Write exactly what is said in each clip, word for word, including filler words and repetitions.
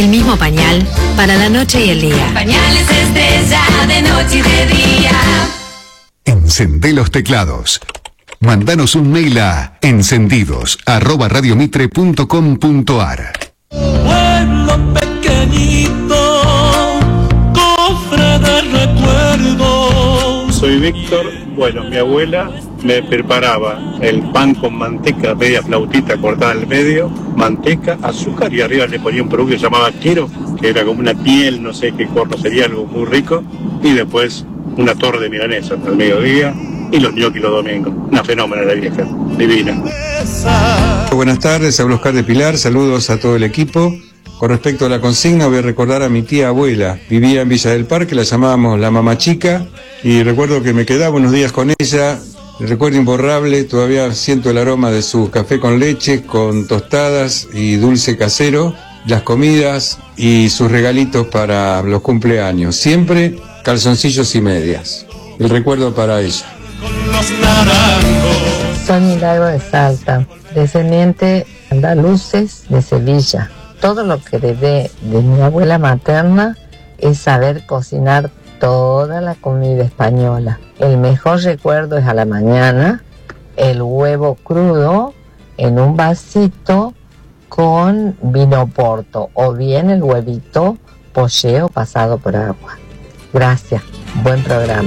El mismo pañal para la noche y el día. Pañales Estrella de noche y de día. Encendé los teclados. Mandanos un mail a encendidos arroba radiomitre punto com punto ar. Pueblo pequeñito, cofre de recuerdos. Soy Víctor. Bueno, mi abuela me preparaba el pan con manteca, media flautita cortada al medio, manteca, azúcar y arriba le ponía un producto que se llamaba quiero, que era como una piel, no sé qué corno, sería algo muy rico, y después una torre de milanesa al mediodía y los ñoquis los domingos. Una fenómena la vieja, divina. Buenas tardes, hablo Oscar de Pilar, saludos a todo el equipo. Con respecto a la consigna, voy a recordar a mi tía abuela. Vivía en Villa del Parque, la llamábamos la mamá chica, y recuerdo que me quedaba unos días con ella. El recuerdo imborrable, todavía siento el aroma de su café con leche, con tostadas y dulce casero, las comidas y sus regalitos para los cumpleaños. Siempre calzoncillos y medias. El recuerdo para ella. Soy Milagro de Salta, descendiente andaluces de Sevilla. Todo lo que heredé de mi abuela materna es saber cocinar toda la comida española. El mejor recuerdo es a la mañana, el huevo crudo en un vasito con vino porto, o bien el huevito pocheo pasado por agua. Gracias, buen programa.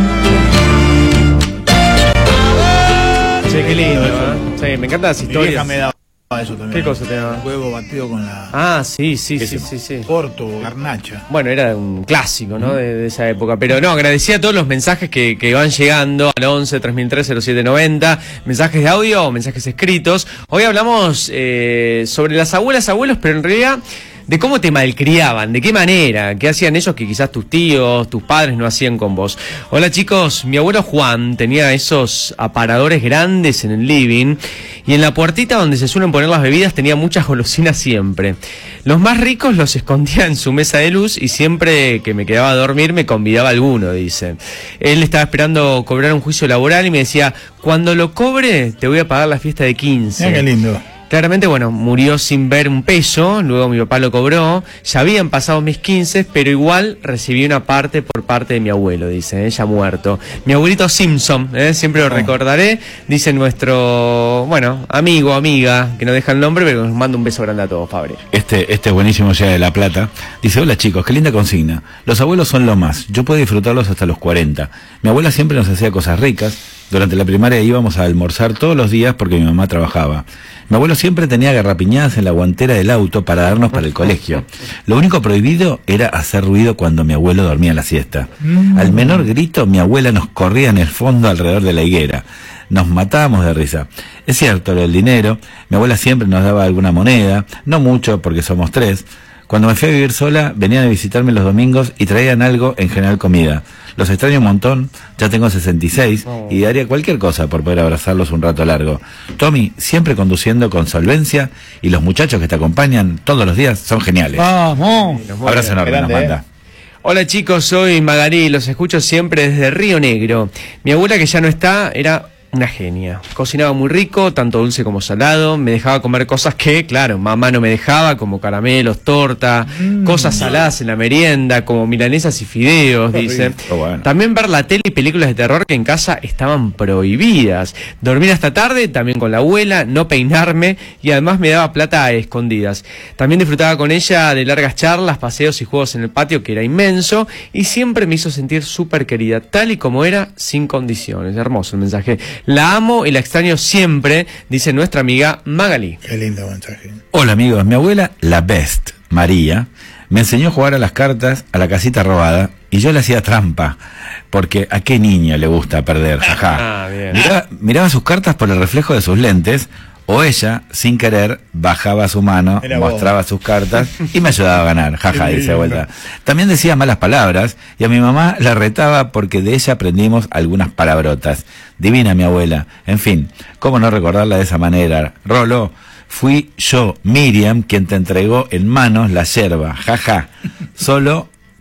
Sí, qué lindo, ¿eh? Sí, me encantan las historias. Me daba eso también. ¿Qué cosa te daba? Huevo batido con la... Ah, sí, sí, sí, sí, sí. Porto, garnacha. Bueno, era un clásico, ¿no? De, de esa época. Pero no, agradecía a todos los mensajes que, que van llegando al once, tres mil tres, cero siete noventa. Mensajes de audio o mensajes escritos. Hoy hablamos eh, sobre las abuelas, abuelos, pero en realidad de cómo te malcriaban, de qué manera, qué hacían ellos que quizás tus tíos, tus padres no hacían con vos. Hola chicos, mi abuelo Juan tenía esos aparadores grandes en el living y en la puertita donde se suelen poner las bebidas tenía muchas golosinas siempre. Los más ricos los escondía en su mesa de luz y siempre que me quedaba a dormir me convidaba a alguno, dice. Él estaba esperando cobrar un juicio laboral y me decía, cuando lo cobre te voy a pagar la fiesta de quince. Mira qué lindo. Claramente, bueno, murió sin ver un peso, luego mi papá lo cobró, ya habían pasado mis quince, pero igual recibí una parte por parte de mi abuelo, dice, ¿eh? Ya muerto. Mi abuelito Simpson, ¿eh? Siempre lo recordaré, dice nuestro, bueno, amigo, amiga, que no deja el nombre, pero nos manda un beso grande a todos, Fabri. Este, este es buenísimo ya de La Plata. Dice, hola chicos, qué linda consigna. Los abuelos son lo más, yo puedo disfrutarlos hasta los cuarenta. Mi abuela siempre nos hacía cosas ricas. Durante la primaria íbamos a almorzar todos los días porque mi mamá trabajaba. Mi abuelo siempre tenía garrapiñadas en la guantera del auto para darnos para el colegio. Lo único prohibido era hacer ruido cuando mi abuelo dormía la siesta. Al menor grito, mi abuela nos corría en el fondo alrededor de la higuera. Nos matábamos de risa. Es cierto, lo del dinero, mi abuela siempre nos daba alguna moneda, no mucho porque somos tres. Cuando me fui a vivir sola, venían a visitarme los domingos y traían algo, en general comida. Los extraño un montón, ya tengo sesenta y seis y daría cualquier cosa por poder abrazarlos un rato largo. Tommy, siempre conduciendo con solvencia y los muchachos que te acompañan todos los días son geniales. ¡Vamos! Abrazo enorme, nos manda. Hola chicos, soy Magalí, los escucho siempre desde Río Negro. Mi abuela que ya no está era una genia. Cocinaba muy rico, tanto dulce como salado. Me dejaba comer cosas que, claro, mamá no me dejaba, como caramelos, torta, mm. cosas saladas en la merienda, como milanesas y fideos, dice. Oh, bueno. También ver la tele y películas de terror que en casa estaban prohibidas. Dormir hasta tarde, también con la abuela, no peinarme y además me daba plata a escondidas. También disfrutaba con ella de largas charlas, paseos y juegos en el patio, que era inmenso, y siempre me hizo sentir súper querida, tal y como era, sin condiciones. Hermoso el mensaje. La amo y la extraño siempre, dice nuestra amiga Magalí. Qué lindo mensaje. Hola amigos, mi abuela, la best, María, me enseñó a jugar a las cartas a la casita robada y yo le hacía trampa, porque a qué niño le gusta perder, jaja. Ah, bien. Miraba, miraba sus cartas por el reflejo de sus lentes, o ella, sin querer, bajaba su mano, Era mostraba vos. sus cartas y me ayudaba a ganar, jaja, dice de vuelta. También decía malas palabras y a mi mamá la retaba porque de ella aprendimos algunas palabrotas. Divina mi abuela. En fin, ¿cómo no recordarla de esa manera? Rolo, fui yo, Miriam, quien te entregó en manos la yerba, jaja. Solo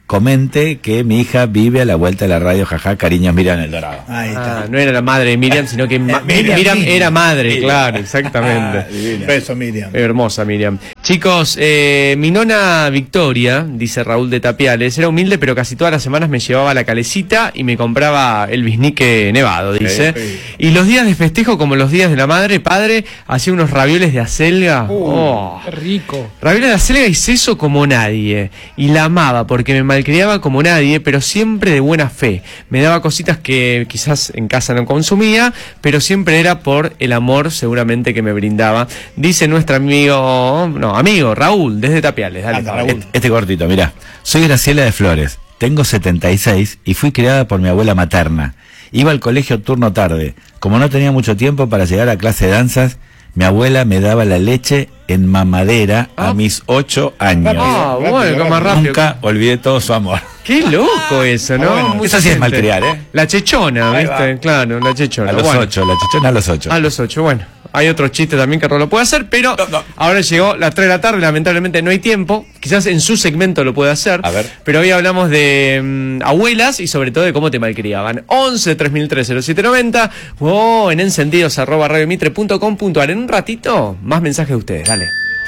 comente que mi hija vive a la vuelta de la radio, jaja, cariños, Miriam El Dorado. Ahí está. Ah, no era la madre de Miriam, sino que ma- Miriam, Miriam, Miriam. era madre, Miriam. claro, exactamente. Ah, divina. Beso, Miriam. Hermosa Miriam. Chicos, eh, mi nona Victoria, dice Raúl de Tapiales, era humilde pero casi todas las semanas me llevaba a la calecita y me compraba el bisnique nevado, dice. Sí. Y los días de festejo, como los días de la madre, padre, hacía unos ravioles de acelga. Oh. Qué rico. Ravioles de acelga y seso como nadie. Y la amaba porque me malcriaba como nadie, pero siempre de buena fe. Me daba cositas que quizás en casa no consumía, pero siempre era por el amor seguramente que me brindaba. Dice nuestro amigo, no, amigo, Raúl, desde Tapiales. Dale, Anda, Raúl. Raúl. Este, este cortito, mirá. Soy Graciela de Flores, tengo setenta y seis y fui criada por mi abuela materna. Iba al colegio turno tarde. Como no tenía mucho tiempo para llegar a clase de danzas, mi abuela me daba la leche en mamadera Ah. a mis ocho años. Ah, Rápido, bueno, rápido, más rápido. Nunca olvidé todo su amor. Qué loco eso, ¿no? bueno, Mucha eso sí es gente. malcriar, ¿eh? La chechona, Ahí ¿viste? va. Claro, la chechona. A los Bueno. ocho, la chichona a los ocho. A los ocho, bueno. Hay otro chiste también que Rolo puede hacer, pero No, no. ahora llegó las tres de la tarde, lamentablemente no hay tiempo. Quizás en su segmento lo puede hacer. A ver. Pero hoy hablamos de mm, abuelas y sobre todo de cómo te malcriaban. once tres mil tres cero siete noventa o en encendidos arroba radiomitre punto com punto ar. En un ratito, más mensajes de ustedes, dale.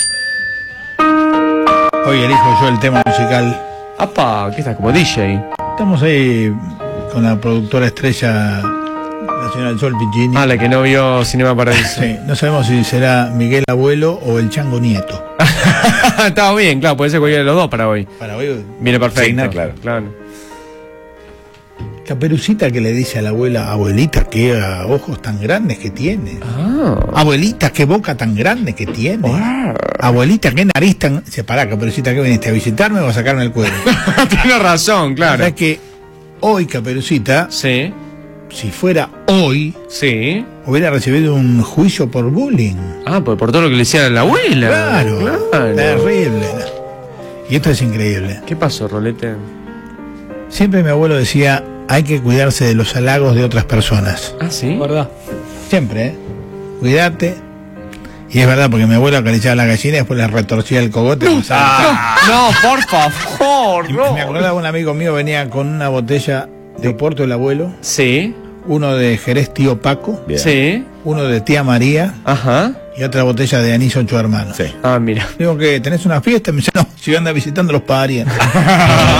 Hoy elijo yo el tema musical. Apa, ¿qué estás? Como D J. Estamos ahí con la productora estrella Nacional Sol Piccini. Ah, la que no vio Cinema Paradiso. Sí, no sabemos si será Miguel Abuelo o el Chango Nieto. Estaba bien, claro, puede ser cualquiera de los dos para hoy. Para hoy, Viene perfecto. Signa, claro. claro. Caperucita que le dice a la abuela, abuelita, qué ah, ojos tan grandes que tiene. Ah. Abuelita, qué boca tan grande que tiene. Abuelita, qué nariz tan... Se pará, Caperucita, ¿qué viniste a visitarme o a sacarme el cuero? Tiene razón, O claro. sea que hoy, Caperucita, Sí, si fuera hoy, sí. hubiera recibido un juicio por bullying. Ah, pues por todo lo que le decía a la abuela. Claro, Claro. terrible. Y esto es increíble. ¿Qué pasó, Rolete? Siempre mi abuelo decía, hay que cuidarse de los halagos de otras personas. Ah, sí. ¿Verdad? Siempre, ¿eh? Cuídate. Y es verdad, porque mi abuelo acariciaba a la gallina y después le retorcía el cogote. No, No, por favor, Y me acordaba un amigo mío venía con una botella de Oporto del abuelo, Sí, uno de Jerez Tío Paco, Bien. sí. uno de Tía María Ajá. y otra botella de anís Ocho Hermanos. Sí. Ah, mira. Digo que tenés una fiesta, me dice, no, si anda visitando los parientes.